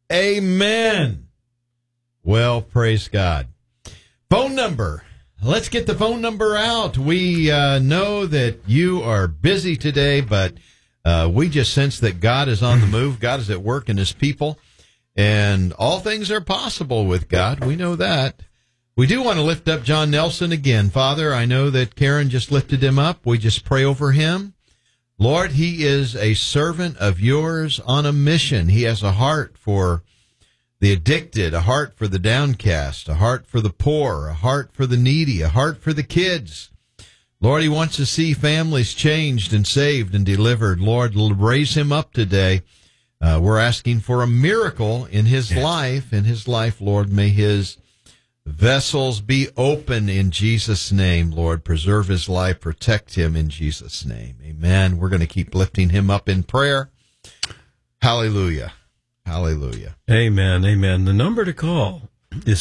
Amen. Well, praise God. Phone number. Let's get the phone number out. We know that you are busy today, but we just sense that God is on the move. God is at work in his people, and all things are possible with God. We know that. We do want to lift up John Nelson again. Father, I know that Karen just lifted him up. We just pray over him. Lord, he is a servant of yours on a mission. He has a heart for the addicted, a heart for the downcast, a heart for the poor, a heart for the needy, a heart for the kids. Lord, he wants to see families changed and saved and delivered. Lord, raise him up today. We're asking for a miracle in his life. In his life, Lord, may his vessels be open in Jesus' name. Lord, preserve his life, protect him in Jesus' name. Amen. We're going to keep lifting him up in prayer. Hallelujah. Hallelujah. Amen. Amen. The number to call is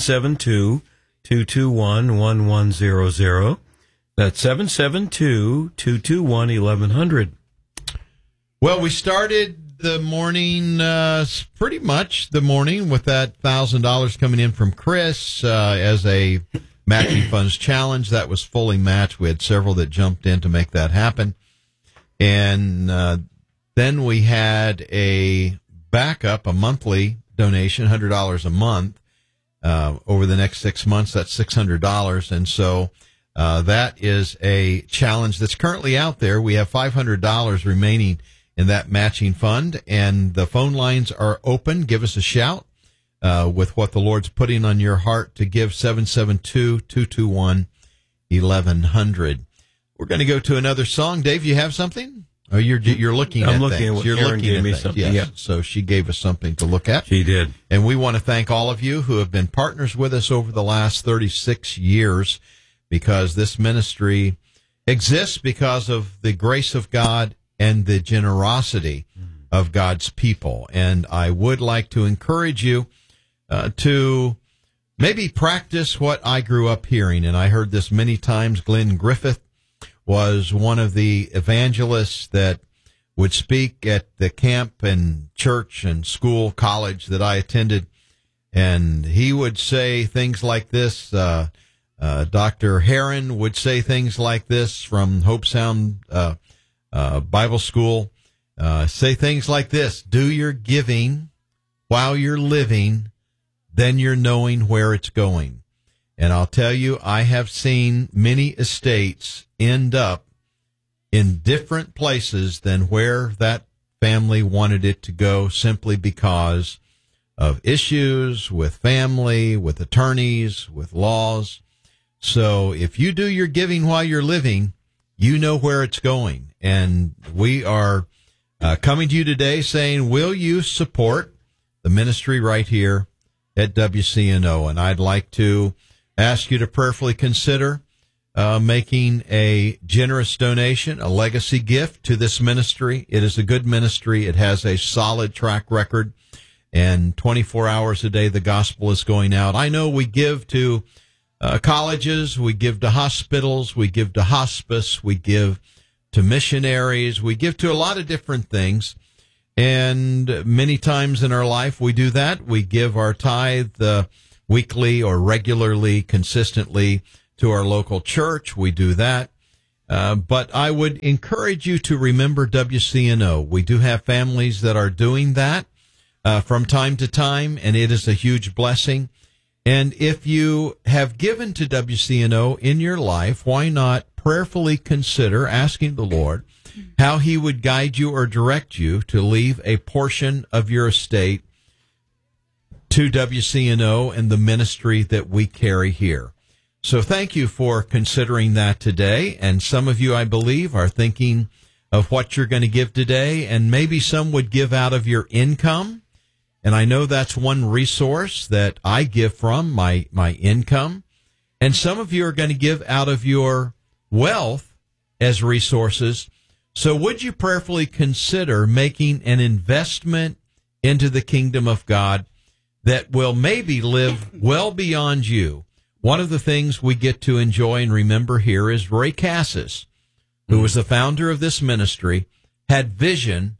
772-221-1100. That's 772-221-1100. Well, we started the morning, pretty much the morning, with that $1,000 coming in from Chris as a matching funds challenge. That was fully matched. We had several that jumped in to make that happen. And then we had a backup, a monthly donation, $100 a month. Over the next 6 months, that's $600. And so that is a challenge that's currently out there. We have $500 remaining in that matching fund, and the phone lines are open. Give us a shout with what the Lord's putting on your heart to give. 772-221-1100. We're going to go to another song. Dave, you have something? Oh, you're looking at things. I'm looking at what Karen gave me something. Yes. Yeah. So she gave us something to look at. She did. And we want to thank all of you who have been partners with us over the last 36 years, because this ministry exists because of the grace of God and the generosity of God's people. And I would like to encourage you to maybe practice what I grew up hearing. And I heard this many times. Glenn Griffith was one of the evangelists that would speak at the camp and church and school, college that I attended. And he would say things like this. Dr. Heron would say things like this from Hope Sound Bible School. Say things like this: do your giving while you're living, then you're knowing where it's going. And I'll tell you, I have seen many estates end up in different places than where that family wanted it to go, simply because of issues with family, with attorneys, with laws. So if you do your giving while you're living, you know where it's going. And we are coming to you today saying, will you support the ministry right here at WCNO? And I'd like to ask you to prayerfully consider making a generous donation, a legacy gift to this ministry. It is a good ministry. It has a solid track record, and 24 hours a day the gospel is going out. I know we give to colleges, we give to hospitals, we give to hospice, we give to missionaries, we give to a lot of different things. And many times in our life we do that. We give our tithe weekly or regularly, consistently to our local church. We do that. But I would encourage you to remember WCNO. We do have families that are doing that from time to time, and it is a huge blessing. And if you have given to WCNO in your life, why not prayerfully consider asking the Lord how he would guide you or direct you to leave a portion of your estate to WCNO and the ministry that we carry here. So thank you for considering that today. And some of you, I believe, are thinking of what you're going to give today, and maybe some would give out of your income. And I know that's one resource that I give from, my income. And some of you are going to give out of your wealth as resources. So would you prayerfully consider making an investment into the kingdom of God that will maybe live well beyond you? One of the things we get to enjoy and remember here is Ray Cassis, who was the founder of this ministry, had vision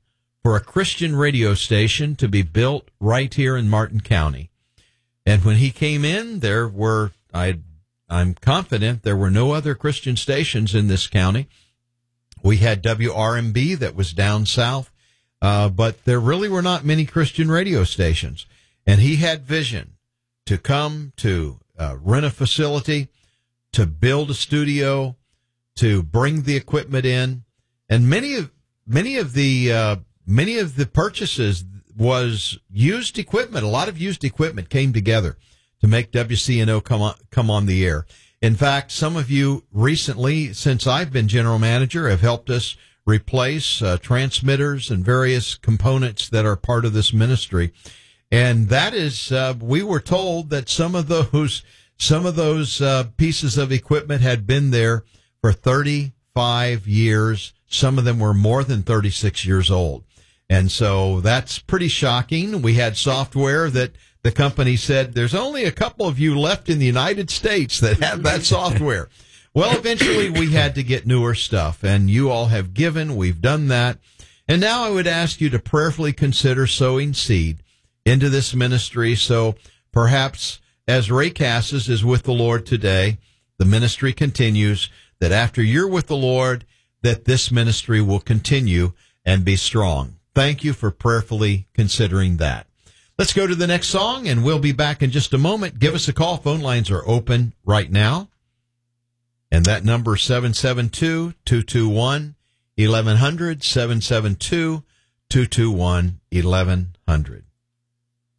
for a Christian radio station to be built right here in Martin County. And when he came in, I'm confident there were no other Christian stations in this county. We had WRMB that was down south, but there really were not many Christian radio stations. And he had vision to come to rent a facility, to build a studio, to bring the equipment in, and many of the purchases was used equipment. A lot of used equipment came together to make WCNO come on the air. In fact, some of you recently, since I've been general manager, have helped us replace transmitters and various components that are part of this ministry. And that is, we were told that some of those pieces of equipment had been there for 35 years. Some of them were more than 36 years old. And so that's pretty shocking. We had software that the company said, there's only a couple of you left in the United States that have that software. Well, eventually we had to get newer stuff, and you all have given. We've done that. And now I would ask you to prayerfully consider sowing seed into this ministry. So perhaps as Ray Cassis is with the Lord today, the ministry continues, that after you're with the Lord, that this ministry will continue and be strong. Thank you for prayerfully considering that. Let's go to the next song, and we'll be back in just a moment. Give us a call. Phone lines are open right now. And that number is 772-221-1100, 772-221-1100.